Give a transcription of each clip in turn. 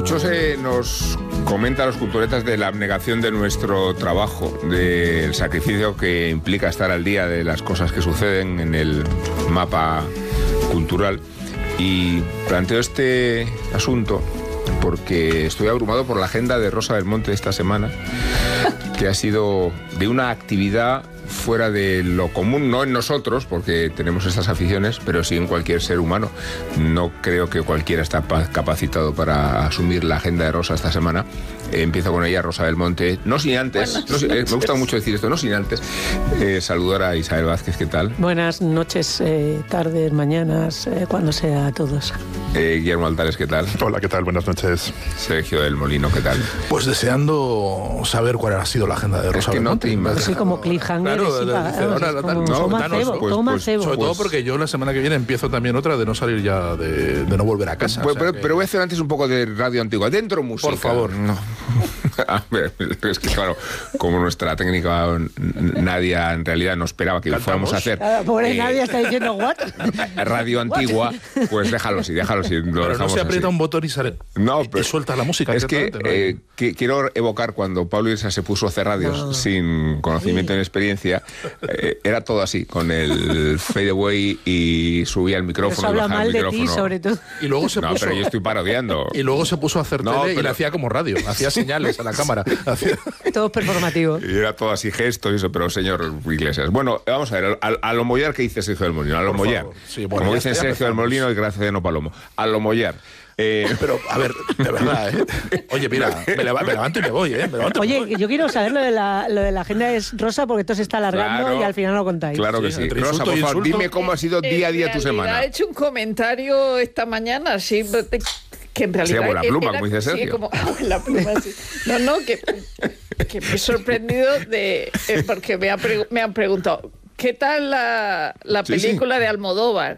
Mucho se nos comenta a los culturetas de la abnegación de nuestro trabajo, del sacrificio que implica estar al día de las cosas que suceden en el mapa cultural. Y planteo este asunto porque estoy abrumado por la agenda de Rosa del Monte de esta semana, que ha sido de una actividad fuera de lo común, no en nosotros, porque tenemos estas aficiones, pero sí en cualquier ser humano. No creo que cualquiera está capacitado para asumir la agenda de Rosa esta semana. Empiezo con ella, Rosa del Monte. No sin antes, me gusta mucho decir esto, no sin antes saludar a Isabel Vázquez, ¿qué tal? Buenas noches, tardes, mañanas, cuando sea a todos. Guillermo Altares, ¿qué tal? Hola, ¿qué tal? Buenas noches. Sergio del Molino, ¿qué tal? Pues deseando saber cuál ha sido la agenda de Rosa del Monte. Soy como cliffhanger. Toma cebo. Sobre todo porque yo la semana que viene empiezo también otra de no salir ya, de no volver a casa. Pero voy a hacer antes un poco de radio antigua. Dentro música. Por favor. No. A ver, es que claro, como nuestra técnica Nadia en realidad no esperaba que lo fuéramos a hacer. Pobre Nadia está diciendo ¿what? Radio antigua, pues déjalo así. Pero no se aprieta un botón y sale. No, y suelta la música. Es que quiero evocar cuando Pablo Iglesias se puso a hacer radios sin conocimiento ni experiencia. Era todo así, con el fade away y subía el micrófono. Eso y habla bajaba mal el micrófono. De ti, sobre todo. Y luego se puso, pero yo estoy parodiando. Y luego se puso a hacer tele y le hacía como radio. Hacía señales a la cámara. Todo performativo. Y era todo así gestos y eso, pero señor Iglesias. Bueno, vamos a ver, a lo mollar que dice Sergio del Molino. A lo mollar. Sí, bueno, como dice Sergio del Molino y Graciano Palomo. A lo mollar. Pero, a ver, de verdad, Oye, mira, me levanto y me voy, Oye, yo quiero saber lo de la agenda de Rosa, porque esto se está alargando, claro, y al final lo contáis. Claro que sí. Rosa, por favor, dime cómo ha sido día a día tu semana. Ha hecho un comentario esta mañana, sí, que en realidad... Sí, con la pluma, como dice Sergio. Sí, como la pluma, sí. No, que me he sorprendido porque me han preguntado, ¿qué tal la película de Almodóvar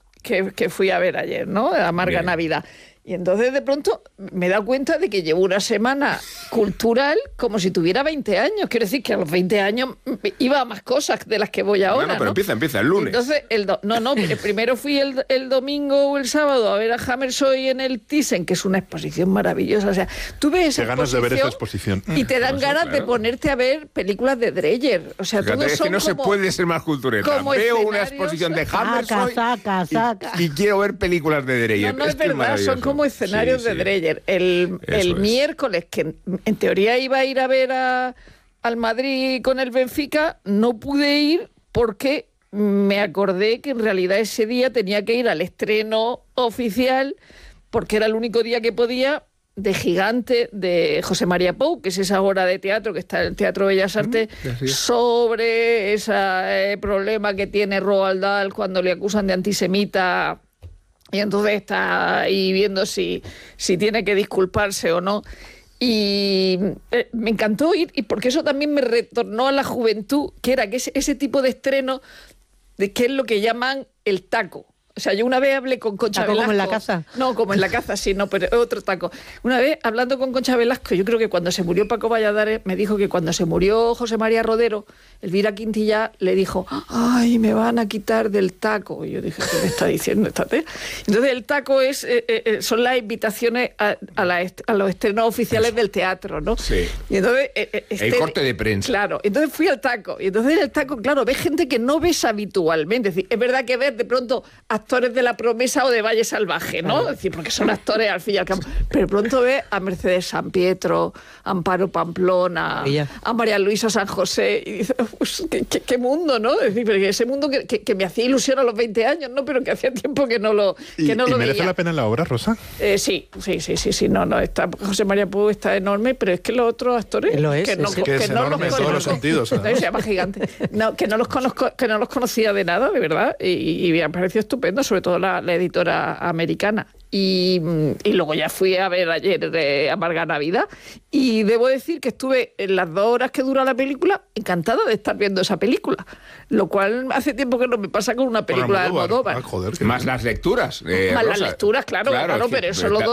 que fui a ver ayer, ¿no? Amarga Navidad. Y entonces de pronto me he dado cuenta de que llevo una semana cultural como si tuviera 20 años. Quiero decir que a los 20 años iba a más cosas de las que voy ahora. No, pero empieza el lunes. Entonces, primero fui el domingo o el sábado a ver a Hammershøi en el Thyssen, que es una exposición maravillosa. O sea, tú ves esa ganas de ver esa exposición. Y te dan ganas de ponerte a ver películas de Dreyer. O sea, fíjate, es que no se puede ser más cultureta. Veo una exposición de Hammershøi y quiero ver películas de Dreyer. No, es verdad, son como escenarios de Dreyer. El miércoles, que en teoría iba a ir a ver al Madrid con el Benfica, no pude ir porque me acordé que en realidad ese día tenía que ir al estreno oficial, porque era el único día que podía, de Gigante, de José María Pou, que es esa obra de teatro que está en el Teatro Bellas Artes, sobre ese problema que tiene Roald Dahl cuando le acusan de antisemita. Y entonces está ahí viendo si tiene que disculparse o no. Y me encantó ir, y porque eso también me retornó a la juventud, que era que ese tipo de estreno, de que es lo que llaman el taco. O sea, yo una vez hablé con Concha Velasco. ¿Como en la caza? No, como en la caza, sí, no, pero otro taco. Una vez, hablando con Concha Velasco, yo creo que cuando se murió Paco Valladares, me dijo que cuando se murió José María Rodero, Elvira Quintilla le dijo, ¡ay, me van a quitar del taco! Y yo dije, ¿qué me está diciendo esta tía? Entonces, el taco son las invitaciones a los estrenos oficiales del teatro, ¿no? Sí. Y entonces, el corte de prensa. Claro, entonces fui al taco. Y entonces en el taco, claro, ves gente que no ves habitualmente. Es decir, es verdad que ves de pronto actores de La Promesa o de Valle Salvaje, ¿no? Es decir, porque son actores al fin y al cabo. Pero de pronto ves a Mercedes San Pietro, a Amparo Pamplona, a María Luisa San José, y dices, pues, ¿qué mundo, ¿no? Es decir, ese mundo que me hacía ilusión a los 20 años, ¿no? Pero que hacía tiempo que no lo veía. ¿Y merece la pena la obra, Rosa? Sí. No, está, José María Pou está enorme, pero es que los otros actores... Que es enorme en todos los sentidos. Se llama Gigante. No, que no los conocía de nada, de verdad, y me ha parecido estupendo, sobre todo la editora americana. Y luego ya fui a ver ayer Amarga Navidad, y debo decir que estuve en las 2 horas que dura la película encantada de estar viendo esa película, lo cual hace tiempo que no me pasa con una película de Almodóvar. Más las lecturas. Más las lecturas, claro, pero eso lo